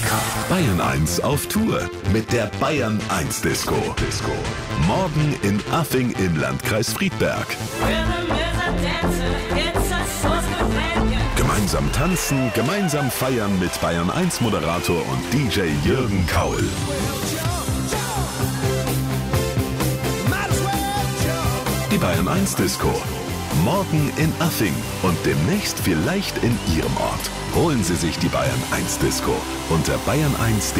Bayern 1 auf Tour mit der Bayern 1 Disco. Morgen in Affing im Landkreis Friedberg. Gemeinsam tanzen, gemeinsam feiern mit Bayern 1 Moderator und DJ Jürgen Kaul. Die Bayern 1 Disco. Morgen in Affing und demnächst vielleicht in Ihrem Ort. Holen Sie sich die Bayern 1 Disco unter bayern1.de.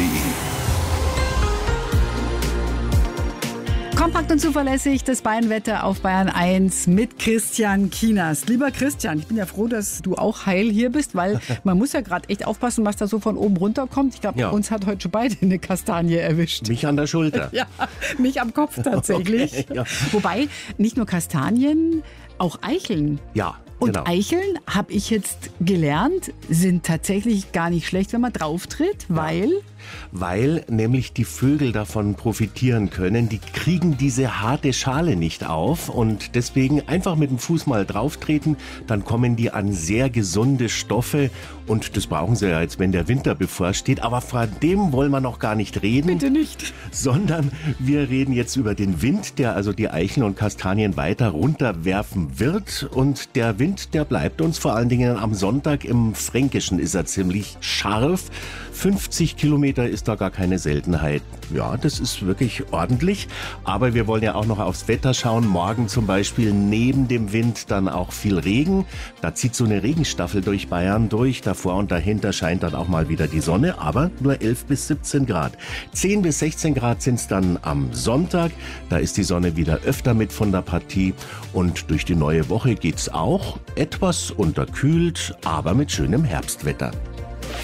Kompakt und zuverlässig das Bayernwetter auf Bayern 1 mit Christian Kienast. Lieber Christian, ich bin ja froh, dass du auch heil hier bist, weil man muss ja gerade echt aufpassen, was da so von oben runter kommt. Ich glaube, uns hat heute schon beide eine Kastanie erwischt. Mich an der Schulter. Ja, mich am Kopf tatsächlich. Okay, ja. Wobei, nicht nur Kastanien, auch Eicheln. Ja, Und genau. Eicheln, habe ich jetzt gelernt, sind tatsächlich gar nicht schlecht, wenn man drauf tritt, Weil nämlich die Vögel davon profitieren können. Die kriegen diese harte Schale nicht auf und deswegen einfach mit dem Fuß mal drauf treten, dann kommen die an sehr gesunde Stoffe und das brauchen sie ja jetzt, wenn der Winter bevorsteht. Aber vor dem wollen wir noch gar nicht reden. Bitte nicht. Sondern wir reden jetzt über den Wind, der also die Eicheln und Kastanien weiter runterwerfen wird. Und der Wind, der bleibt uns vor allen Dingen am Sonntag. Im Fränkischen ist er ziemlich scharf. 50 Kilometer ist da gar keine Seltenheit. Ja, das ist wirklich ordentlich. Aber wir wollen ja auch noch aufs Wetter schauen. Morgen zum Beispiel neben dem Wind dann auch viel Regen. Da zieht so eine Regenstaffel durch Bayern durch. Davor und dahinter scheint dann auch mal wieder die Sonne. Aber nur 11 bis 17 Grad. 10 bis 16 Grad sind es dann am Sonntag. Da ist die Sonne wieder öfter mit von der Partie. Und durch die neue Woche geht's auch etwas unterkühlt, aber mit schönem Herbstwetter.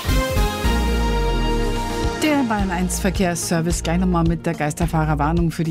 Der Bayern 1 Verkehrsservice gleich nochmal mit der Geisterfahrerwarnung für die